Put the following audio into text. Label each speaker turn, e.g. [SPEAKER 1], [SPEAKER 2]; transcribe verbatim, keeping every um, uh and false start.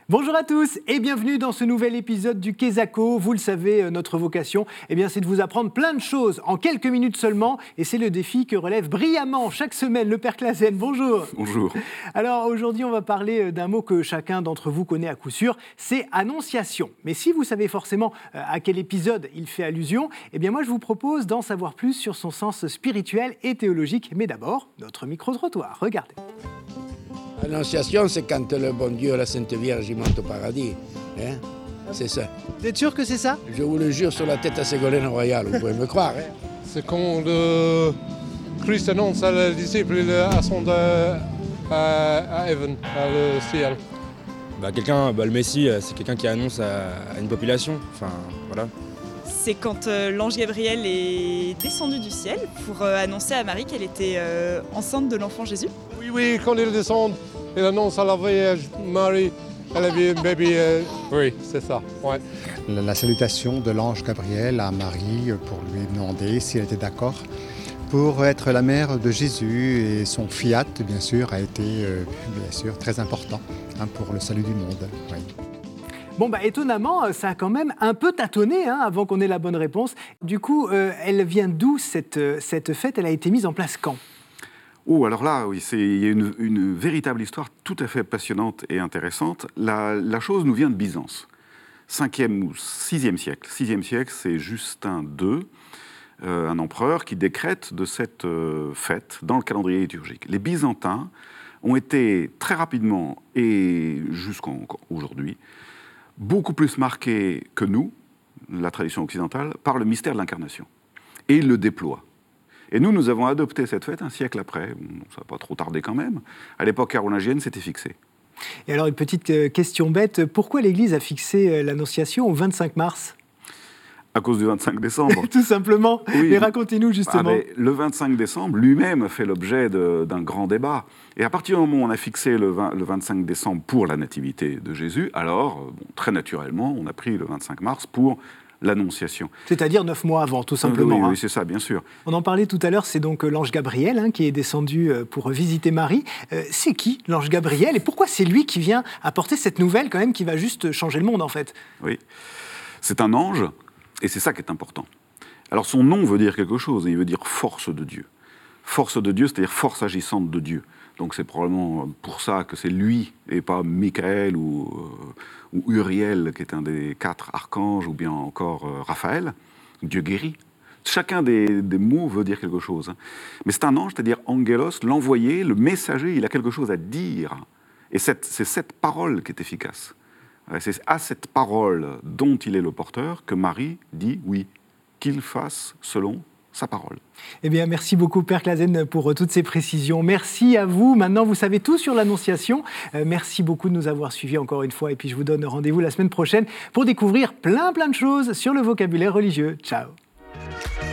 [SPEAKER 1] Bonjour à tous et bienvenue dans ce nouvel épisode du Quesaco. Vous le savez, notre vocation, eh bien, c'est de vous apprendre plein de choses en quelques minutes seulement. Et c'est le défi que relève brillamment chaque semaine le Père Clasen. Bonjour.
[SPEAKER 2] Bonjour.
[SPEAKER 1] Alors aujourd'hui, on va parler d'un mot que chacun d'entre vous connaît à coup sûr, c'est annonciation. Mais si vous savez forcément à quel épisode il fait allusion, eh bien moi je vous propose d'en savoir plus sur son sens spirituel et théologique. Mais d'abord, notre micro-trottoir. Regardez.
[SPEAKER 3] L'annonciation, c'est quand le bon Dieu, la Sainte Vierge, il monte au paradis. Hein, c'est ça.
[SPEAKER 1] Vous êtes sûr que c'est ça?
[SPEAKER 3] Je vous le jure sur la tête à Ségolène Royal, vous pouvez me croire. Hein.
[SPEAKER 4] C'est quand le Christ annonce à les disciples qu'il ascend à, à, à Heaven, à le ciel.
[SPEAKER 5] Bah, quelqu'un, bah, le Messie, c'est quelqu'un qui annonce à, à une population. Enfin, voilà.
[SPEAKER 6] C'est quand euh, l'ange Gabriel est descendu du ciel pour euh, annoncer à Marie qu'elle était euh, enceinte de l'enfant Jésus.
[SPEAKER 4] Oui, oui, quand il descend, il annonce à la Vierge Marie, elle avait un bébé. Euh, oui, c'est ça. Ouais.
[SPEAKER 7] La, la salutation de l'ange Gabriel à Marie pour lui demander si elle était d'accord pour être la mère de Jésus, et son fiat, bien sûr, a été euh, bien sûr très important hein, pour le salut du monde. Oui.
[SPEAKER 1] Bon, bah, étonnamment, ça a quand même un peu tâtonné hein, avant qu'on ait la bonne réponse. Du coup, euh, elle vient d'où cette, cette fête? Elle a été mise en place quand?
[SPEAKER 2] Oh, alors là, oui, c'est, il y a une, une véritable histoire tout à fait passionnante et intéressante. La, la chose nous vient de Byzance, cinquième ou sixième siècle. sixième siècle, c'est Justin deux, euh, un empereur qui décrète de cette euh, fête dans le calendrier liturgique. Les Byzantins ont été très rapidement, et jusqu'aujourd'hui, beaucoup plus marqués que nous, la tradition occidentale, par le mystère de l'incarnation. Et ils le déploient. Et nous, nous avons adopté cette fête un siècle après. Ça n'a pas trop tardé quand même. À l'époque carolingienne, c'était fixé.
[SPEAKER 1] Et alors, une petite question bête. Pourquoi l'Église a fixé l'Annonciation au vingt-cinq mars?
[SPEAKER 2] À cause du vingt-cinq décembre.
[SPEAKER 1] Tout simplement. Oui. Mais racontez-nous justement.
[SPEAKER 2] Ah, le vingt-cinq décembre, lui-même, a fait l'objet de, d'un grand débat. Et à partir du moment où on a fixé le, vingt, le vingt-cinq décembre pour la nativité de Jésus, alors, bon, très naturellement, on a pris le vingt-cinq mars pour l'Annonciation.
[SPEAKER 1] C'est-à-dire neuf mois avant, tout simplement.
[SPEAKER 2] Oui,
[SPEAKER 1] hein.
[SPEAKER 2] oui, c'est ça, bien sûr.
[SPEAKER 1] On en parlait tout à l'heure, c'est donc l'ange Gabriel hein, qui est descendu pour visiter Marie. Euh, c'est qui, l'ange Gabriel, et pourquoi c'est lui qui vient apporter cette nouvelle, quand même, qui va juste changer le monde, en fait?
[SPEAKER 2] Oui, c'est un ange, et c'est ça qui est important. Alors, son nom veut dire quelque chose, il veut dire force de Dieu. Force de Dieu, c'est-à-dire force agissante de Dieu. Donc, c'est probablement pour ça que c'est lui, et pas Michael ou... Euh, ou Uriel, qui est un des quatre archanges, ou bien encore euh, Raphaël, Dieu guérit. Chacun des, des mots veut dire quelque chose. Hein. Mais c'est un ange, c'est-à-dire angelos, l'envoyé, le messager, il a quelque chose à dire. Et cette, c'est cette parole qui est efficace. C'est à cette parole dont il est le porteur que Marie dit oui, qu'il fasse selon sa parole.
[SPEAKER 1] Eh bien, merci beaucoup, Père Clasen, pour toutes ces précisions. Merci à vous. Maintenant, vous savez tout sur l'Annonciation. Euh, merci beaucoup de nous avoir suivis encore une fois. Et puis, je vous donne rendez-vous la semaine prochaine pour découvrir plein, plein de choses sur le vocabulaire religieux. Ciao.